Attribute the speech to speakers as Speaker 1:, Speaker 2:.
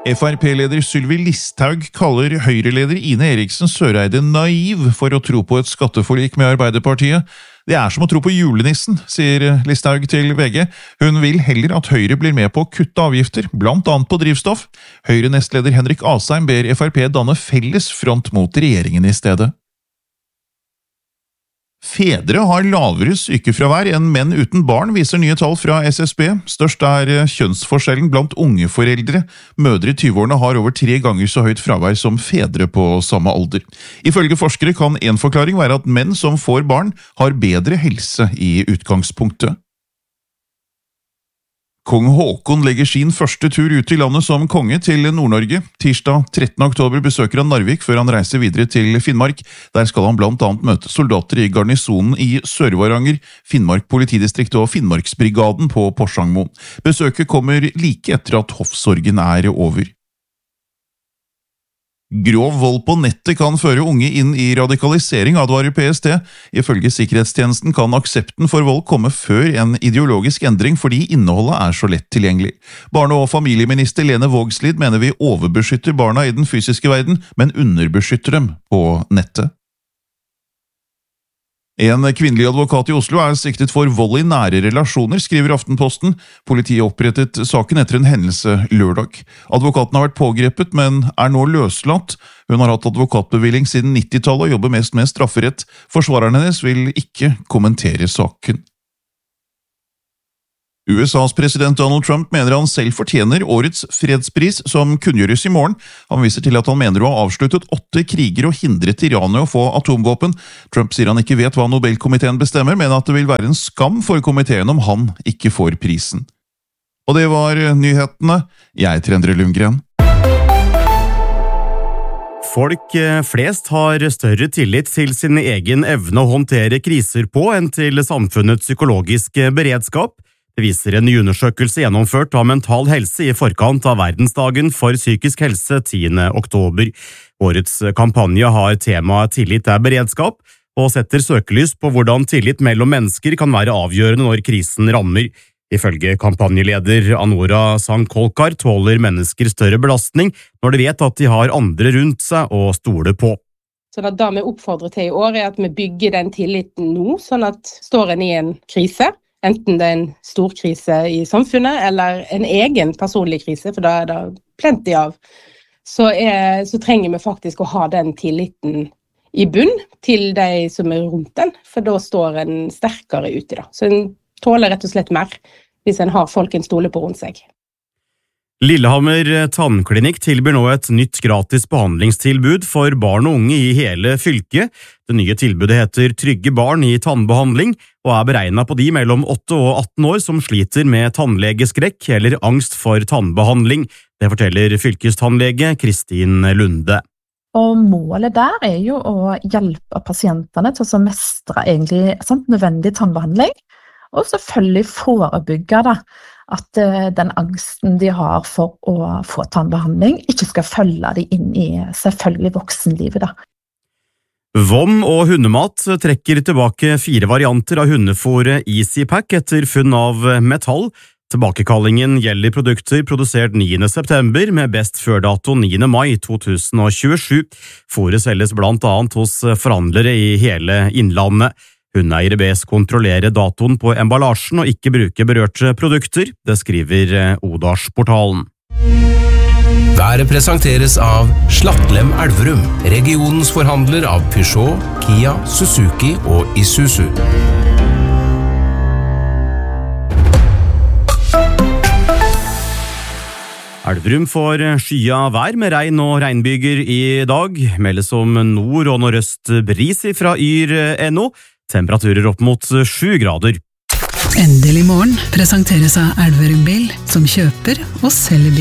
Speaker 1: FrP-leder Sylvi Listhaug kaller Høyre-leder Ine Eriksen Søreide naiv for å tro på et skatteforlik med Arbeiderpartiet. Det som å tro på julenissen, sier Listhaug til VG. Hun vil heller at Høyre blir med på å kutte avgifter, blant annet på drivstoff. Høyre-nestleder Henrik Asheim ber FrP danne felles front mot regjeringen i stedet. Fedre har lavere sykefravær enn menn uten barn, viser nye tall fra SSB. Størst kjønnsforskjellen blant unge foreldre. Mødre i 20-årene har over 3 ganger så høyt fravær som fedre på samme alder. Ifølge forskere kan en forklaring være at menn som får barn har bedre helse i utgangspunktet. Kong Håkon legger sin første tur ut i landet som konge til Nord-Norge. Tirsdag 13. oktober besøker han Narvik før han reiser videre til Finnmark. Der skal han blant annet møte soldater i garnisonen i Sør-Varanger, Finnmark politidistrikt og Finnmarksbrigaden på Porsangmoen. Besøket kommer like etter at hoffsorgen over. Grov vold på nettet kan føre unge inn i radikalisering, advarer PST. Ifølge sikkerhetstjenesten kan aksepten for vold komme før en ideologisk endring fordi innholdet så lett tilgjengelig. Barne- og familieminister Lene Vågslid mener vi overbeskytter barna i den fysiske verden, men underbeskytter dem på nettet. En kvinnelig advokat i Oslo siktet for vold i nære relasjoner, skriver Aftenposten. Politiet opprettet saken etter en hendelse lørdag. Advokaten har vært pågrepet, men nå løslatt. Hun har hatt advokatbevilling siden 90-tallet og jobber mest med strafferett. Forsvareren hennes vil ikke kommentere saken. USAs president Donald Trump mener han selv fortjener årets fredspris som kunngjøres i morgen. Han viser til at han mener å ha avsluttet 8 kriger og hindret Iran i å få atomvåpen. Trump sier han ikke vet hva Nobelkomiteen bestemmer, men at det vil være en skam for komiteen om han ikke får prisen. Og det var nyhetene. Jeg heter Endre Lundgren.
Speaker 2: Folk flest har større tillit til sin egen evne å håndtere kriser på enn til samfunnets psykologiske beredskap. Det viser en ny undersøkelse gjennomført av Mental Helse i forkant av Verdensdagen for psykisk helse 10. oktober. Årets kampanje har temaet tillit beredskap, og setter søkelys på hvordan tillit mellom mennesker kan være avgjørende når krisen rammer. Ifølge kampanjeleder Anora Sankolkar tåler mennesker større belastning når de vet at de har andre rundt seg å stole på.
Speaker 3: Så det vi oppfordrer til i år at vi bygger den tilliten nå, sånn at står en i en krise, enten det en stor krise i samfunnet eller en egen personlig krise, for da det plenty av, så trenger vi faktisk å ha den tilliten i bunn til de som rundt den, for da står en sterkere ute da. Så en tåler rett og slett mer hvis en har folk en stole på rundt seg.
Speaker 2: Lillehammer tannklinikk tilbyr nå et nytt gratis behandlingstilbud for barn og unge i hele fylket. Det nye tilbudet heter Trygge barn i tannbehandling, og beregnet på de mellom 8 og 18 år som sliter med tannlegeskrekk eller angst for tannbehandling. Det forteller fylkestannlege Kristin Lunde.
Speaker 4: Og målet der jo å hjelpe pasientene til å mestre egentlig nødvendig tannbehandling, og selvfølgelig forebygge at den angsten de har for å få tannbehandling ikke skal følge de inn i selvfølgelig voksenlivet.
Speaker 2: Vom og hundemat trekker tilbake 4 varianter av hundefôret EasyPack etter funn av metall. Tilbakekallingen gjelder produkter produsert 9. september med best før-dato 9. mai 2027. Fôret selges blant annet hos forhandlere i hele Innlandet. Hundeeiere bes kontrollere datoen på emballasjen og ikke bruke berørte produkter, det skriver Odalsportalen.
Speaker 5: Været presenteres av Slattlem Elverum, regionens forhandler av Peugeot, Kia, Suzuki og Isuzu.
Speaker 2: Elverum får skya vær med regn og regnbyger i dag, meldes om nord- og nordøst bris fra yr.no. Temperaturer opp mot 7 grader.
Speaker 6: Endelig morgen presenteres av Elverum Bil, som kjøper og selger bil.